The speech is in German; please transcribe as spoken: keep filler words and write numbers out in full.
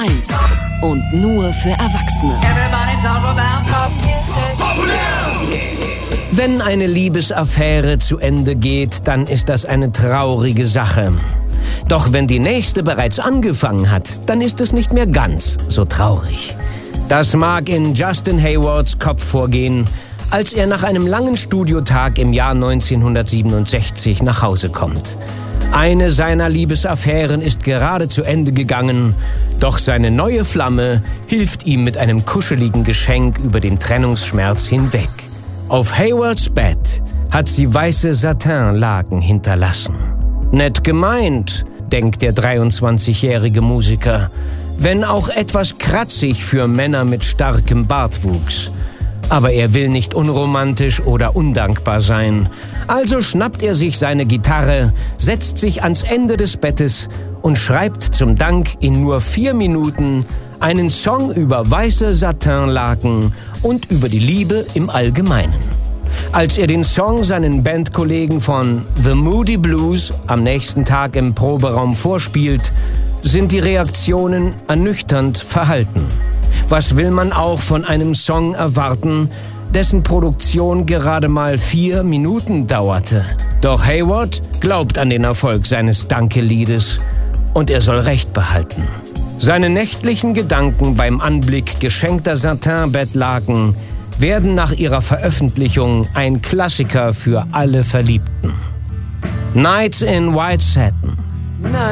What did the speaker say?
eins und nur für Erwachsene. Wenn eine Liebesaffäre zu Ende geht, dann ist das eine traurige Sache. Doch wenn die nächste bereits angefangen hat, dann ist es nicht mehr ganz so traurig. Das mag in Justin Haywards Kopf vorgehen, als er nach einem langen Studiotag im Jahr neunzehnhundertsiebenundsechzig nach Hause kommt. Eine seiner Liebesaffären ist gerade zu Ende gegangen, doch seine neue Flamme hilft ihm mit einem kuscheligen Geschenk über den Trennungsschmerz hinweg. Auf Haywards Bett hat sie weiße Satinlaken hinterlassen. Nett gemeint, denkt der dreiundzwanzigjährige Musiker, wenn auch etwas kratzig für Männer mit starkem Bartwuchs. Aber er will nicht unromantisch oder undankbar sein. Also schnappt er sich seine Gitarre, setzt sich ans Ende des Bettes und schreibt zum Dank in nur vier Minuten einen Song über weiße Satinlaken und über die Liebe im Allgemeinen. Als er den Song seinen Bandkollegen von The Moody Blues am nächsten Tag im Proberaum vorspielt, sind die Reaktionen ernüchternd verhalten. Was will man auch von einem Song erwarten, dessen Produktion gerade mal vier Minuten dauerte? Doch Hayward glaubt an den Erfolg seines Danke-Liedes und er soll Recht behalten. Seine nächtlichen Gedanken beim Anblick geschenkter Satin-Bettlaken werden nach ihrer Veröffentlichung ein Klassiker für alle Verliebten. Nights in White Satin.